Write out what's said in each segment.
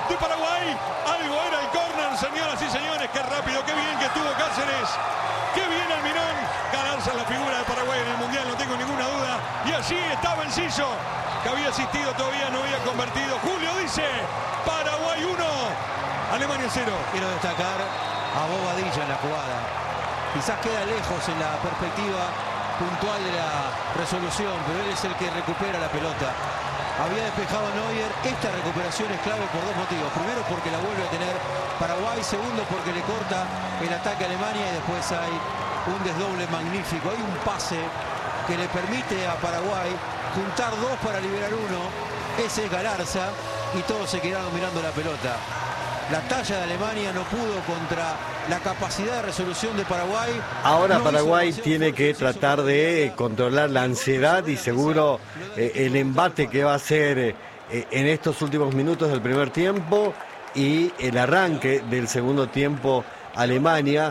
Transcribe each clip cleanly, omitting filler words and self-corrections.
de Paraguay. Algo era el córner, señoras y señores. Qué rápido, qué bien que estuvo Cáceres. Qué bien Almirón. Ganarse la figura de Paraguay en el Mundial, no tengo ninguna duda. Y allí estaba Enciso, que había asistido, todavía no había convertido. Julio dice, Paraguay 1, Alemania 0. Quiero destacar a Bobadilla en la jugada. Quizás queda lejos en la perspectiva puntual de la resolución, pero él es el que recupera la pelota. Había despejado a Neuer. Esta recuperación es clave por dos motivos. Primero, porque la vuelve a tener Paraguay. Segundo, porque le corta el ataque a Alemania. Y después hay un desdoble magnífico. Hay un pase que le permite a Paraguay juntar dos para liberar uno. Ese es Galarza. Y todos se quedaron mirando la pelota. La talla de Alemania no pudo contra la capacidad de resolución de Paraguay. Ahora Paraguay tiene que tratar de controlar la ansiedad y seguro el embate que va a hacer en estos últimos minutos del primer tiempo y el arranque del segundo tiempo Alemania.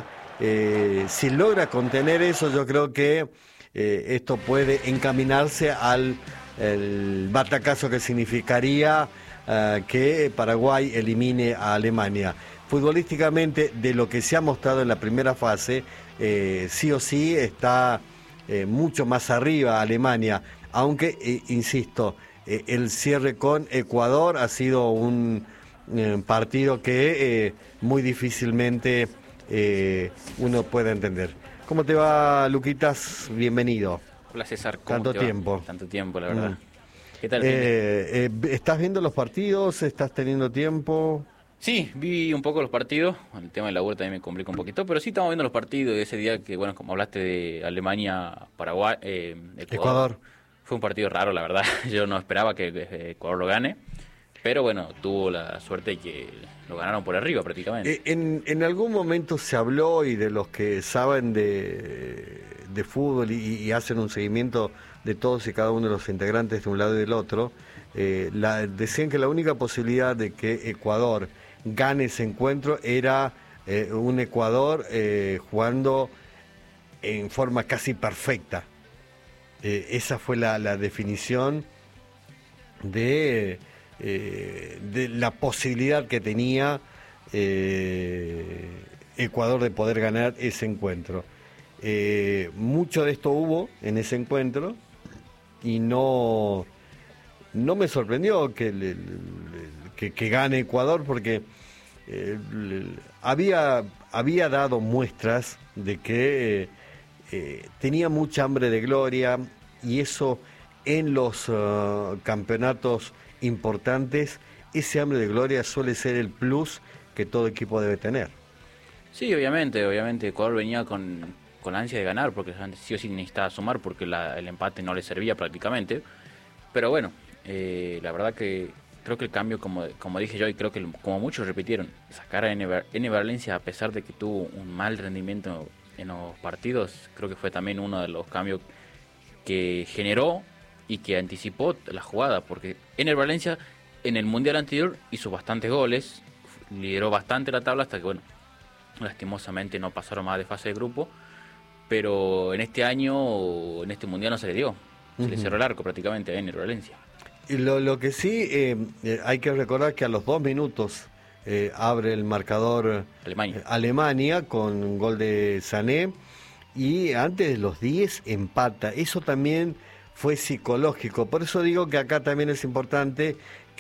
Si logra contener eso, yo creo que esto puede encaminarse al batacazo que significaría que Paraguay elimine a Alemania. Futbolísticamente, de lo que se ha mostrado en la primera fase, sí o sí está mucho más arriba Alemania, aunque, insisto, el cierre con Ecuador ha sido un partido que muy difícilmente uno puede entender. ¿Cómo te va, Luquitas? Bienvenido. Hola, César. Tanto tiempo. Tanto tiempo, la verdad. ¿Qué tal? ¿Estás viendo los partidos? ¿Estás teniendo tiempo? Sí, vi un poco los partidos. El tema de la vuelta también me complica un poquito, pero sí estamos viendo los partidos de ese día que, bueno, como hablaste de Alemania, Paraguay, Ecuador. Fue un partido raro, la verdad. Yo no esperaba que Ecuador lo gane, pero bueno, tuvo la suerte de que lo ganaron por arriba prácticamente. En algún momento se habló, y de los que saben de fútbol y hacen un seguimiento de todos y cada uno de los integrantes de un lado y del otro, decían que la única posibilidad de que Ecuador gane ese encuentro era un Ecuador jugando en forma casi perfecta. Esa fue la definición de la posibilidad que tenía Ecuador de poder ganar ese encuentro. Mucho de esto hubo en ese encuentro y no me sorprendió que gane Ecuador, porque había dado muestras de que tenía mucha hambre de gloria, y eso en los campeonatos importantes, ese hambre de gloria suele ser el plus que todo equipo debe tener. Sí, obviamente Ecuador venía con la ansia de ganar, porque sí o sí necesitaba sumar, porque el empate no le servía prácticamente. Pero bueno, la verdad que creo que el cambio, como dije yo, y creo que como muchos repitieron, sacar a N Valencia, a pesar de que tuvo un mal rendimiento en los partidos, creo que fue también uno de los cambios que generó y que anticipó la jugada, porque N Valencia en el Mundial anterior hizo bastantes goles, lideró bastante la tabla hasta que, bueno, lastimosamente no pasaron más de fase de grupo, pero en este año, en este Mundial no se le dio, se le cerró el arco prácticamente a N Valencia. Y lo que sí hay que recordar que a los 2 minutos abre el marcador Alemania con un gol de Sané, y antes de los 10 empata. Eso también fue psicológico. Por eso digo que acá también es importante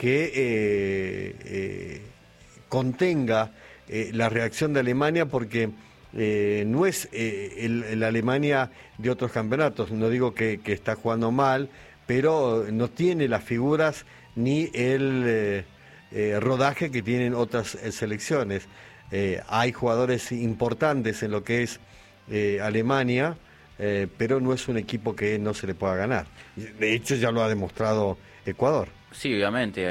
que contenga la reacción de Alemania, porque no es el Alemania de otros campeonatos. No digo que está jugando mal, pero no tiene las figuras ni el rodaje que tienen otras selecciones. Hay jugadores importantes en lo que es Alemania, pero no es un equipo que no se le pueda ganar. De hecho, ya lo ha demostrado Ecuador. Sí, obviamente.